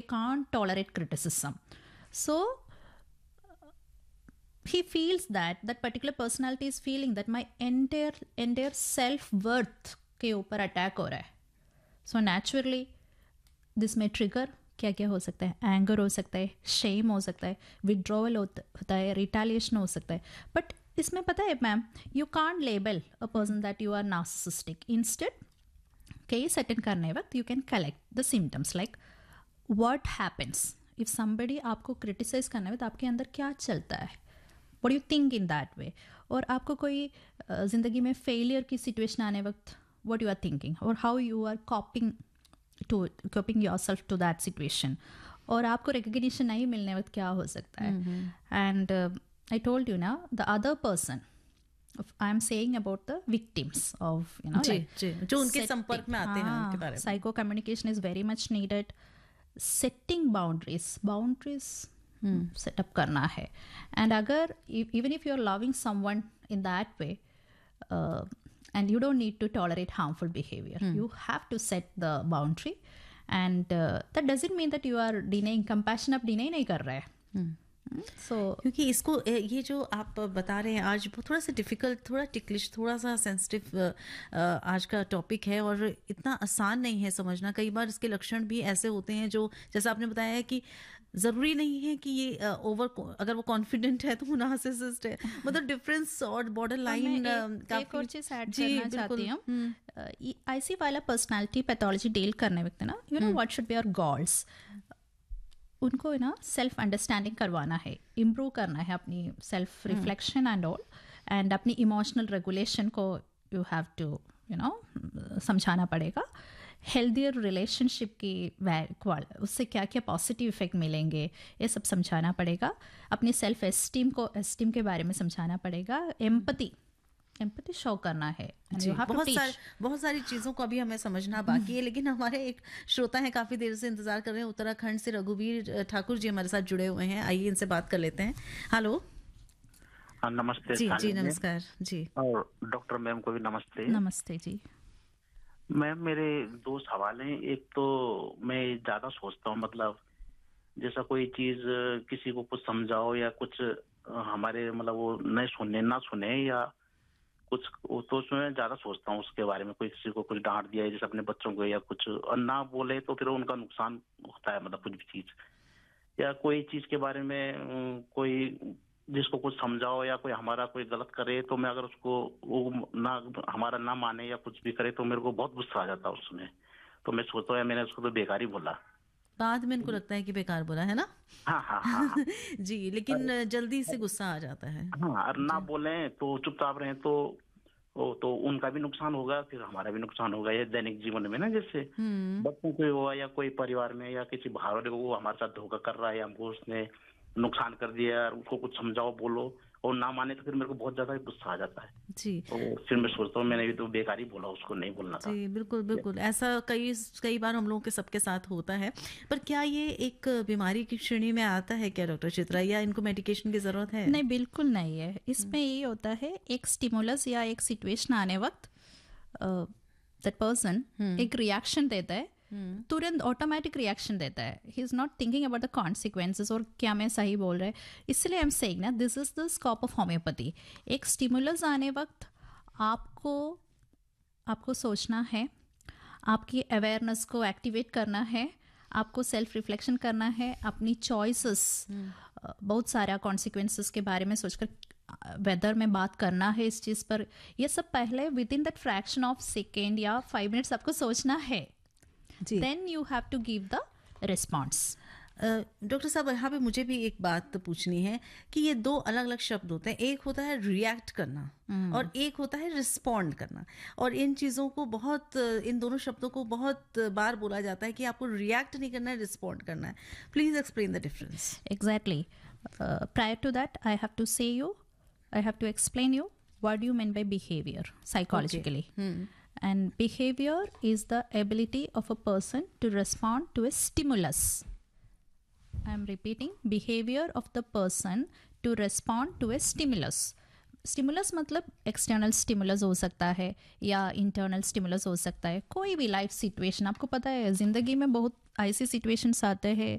can't tolerate criticism. So he feels that that particular personality is feeling that my entire self worth के ऊपर attack हो रहा है. So naturally this may trigger क्या क्या हो सकता है, एंगर हो सकता है, शेम हो सकता है, विड्रॉवल होता है, रिटेलिएशन हो सकता है. बट इसमें पता है ma'am, you can't label a person that you are narcissistic. Instead case attend करने वक्त you can collect the symptoms like what happens if somebody आपको क्रिटिसाइज करने वक्त आपके अंदर क्या चलता है, what you think in that way. और आपको कोई ज़िंदगी में फेलियर की सिचुएशन आने वक्त व्हाट यू आर थिंकिंग और how you are coping yourself to that situation. और आपको recognition नहीं मिलने वक्त क्या हो सकता है. And I told you now, the other person, I am saying about the victims of, you know, like जो उनके संपर्क में आते हैं उनके बारे में. Psycho communication is very much needed. Setting boundaries set up करना है. And अगर even if you are loving someone in that way, and you don't need to tolerate harmful behavior. You have to set the boundary, and that doesn't mean that you are denying compassion. आप deny नहीं कर रहे हैं. So क्योंकि इसको ये जो आप बता रहे हैं आज वो थोड़ा सा डिफ़िकल्ट, थोड़ा टिकलिश, थोड़ा सा सेंसिटिव आज का टॉपिक है और इतना आसान नहीं है समझना. कई बार इसके लक्षण भी ऐसे होते हैं जो जैसा आपने बताया है कि ज़रूरी नहीं है कि ये अगर वो कॉन्फिडेंट है तो वो नार्सिसिस्ट है. मतलब डिफरेंस और बॉर्डर लाइन. एक और चीज़ ऐड करना चाहती हूँ. ऐसी वाला पर्सनालिटी पैथोलॉजी डील करने वक्त ना, you know what should be our goals. उनको ना सेल्फ अंडरस्टैंडिंग करवाना है, इम्प्रूव करना है अपनी self reflection and all, and अपनी इमोशनल रेगुलेशन को you have to you know समझाना पड़ेगा. हेल्दियर रिलेशनशिप की उससे क्या क्या पॉजिटिव इफेक्ट मिलेंगे ये सब समझाना पड़ेगा. अपनी सेल्फ एस्टीम के बारे में समझाना पड़ेगा. एम्पैथी शो करना है. बहुत सारी चीज़ों को अभी हमें समझना बाकी है. लेकिन हमारे एक श्रोता हैं, काफ़ी देर से इंतज़ार कर रहे हैं. उत्तराखंड से रघुवीर ठाकुर जी हमारे साथ जुड़े हुए हैं. आइए इनसे बात कर लेते हैं. हेलो. नमस्ते. जी नमस्कार जी. और डॉक्टर मैम को भी नमस्ते. नमस्ते जी. मैम मेरे दो सवाल हैं. एक तो मैं ज़्यादा सोचता हूँ, मतलब जैसा कोई चीज़ किसी को कुछ समझाओ या कुछ हमारे मतलब वो ना सुने या कुछ, तो उसमें ज़्यादा सोचता हूँ उसके बारे में. कोई किसी को कुछ डांट दिया है जैसे अपने बच्चों को या कुछ, और ना बोले तो फिर उनका नुकसान होता है. मतलब कुछ भी चीज़ या कोई चीज़ के बारे में कोई जिसको कुछ समझाओ या कोई हमारा कोई गलत करे तो मैं अगर उसको वो ना हमारा ना माने या कुछ भी करे तो मेरे को बहुत गुस्सा आ जाता है उसमें. तो मैं सोचता हूँ मैंने उसको तो बेकार ही बोला. बाद में इनको लगता है कि बेकार बोला है ना. हाँ. जी, लेकिन जल्दी से गुस्सा आ जाता है. हाँ, और ना बोले तो चुपचाप रहे तो उनका भी नुकसान होगा, फिर हमारा भी नुकसान होगा. ये दैनिक जीवन में ना, जैसे बच्चों को हुआ या कोई परिवार में या किसी बाहर वाले को वो हमारे साथ धोखा कर रहा है, हमको उसने नुकसान कर दिया, उसको कुछ समझाओ बोलो और ना माने तो फिर मेरे को बहुत ज्यादा गुस्सा आ जाता है जी. तो फिर मैं सोचता हूँ मैंने भी तो बेकार ही बोला, उसको नहीं बोलना था. जी बिल्कुल ऐसा कई बार हम लोगों के सबके साथ होता है. पर क्या ये एक बीमारी की श्रेणी में आता है क्या डॉक्टर चित्रा, या इनको मेडिकेशन की जरूरत है? नहीं, बिल्कुल नहीं है. इसमें ये होता है एक स्टिमुलस या एक सिचुएशन आने वक्त दैट पर्सन एक रिएक्शन देता है, तुरंत ऑटोमेटिक रिएक्शन देता है. He is not thinking about the consequences और क्या मैं सही बोल रहा है. इसलिए आई एम सेइंग ना, this is the scope of homeopathy. एक स्टिमुलस आने वक्त आपको सोचना है, आपकी अवेयरनेस को एक्टिवेट करना है, आपको सेल्फ रिफ्लेक्शन करना है, अपनी चॉइसेस बहुत सारा कॉन्सिक्वेंसेस के बारे में सोचकर वेदर में बात करना है इस चीज़ पर. ये सब पहले with in that fraction of second या 5 मिनट्स आपको सोचना है. Then you have to give the response. Doctor साहब, यहाँ पे मुझे भी एक बात पूछनी है कि ये दो अलग अलग शब्द होते हैं. एक होता है रिएक्ट करना और एक होता है रिस्पॉन्ड करना. और इन चीज़ों को इन दोनों शब्दों को बहुत बार बोला जाता है कि आपको रिएक्ट नहीं करना है, रिस्पॉन्ड करना है. Please explain the difference. Exactly. Prior to that, I have to explain you what do you mean by behavior psychologically. Okay. And behavior is the ability of a person to respond to a stimulus. I am repeating, behavior of the person to respond to a stimulus. Stimulus मतलब external stimulus हो सकता है या internal stimulus हो सकता है. कोई भी लाइफ सिचुएशन, आपको पता है ज़िंदगी में बहुत ऐसी सिचुएशंस आते हैं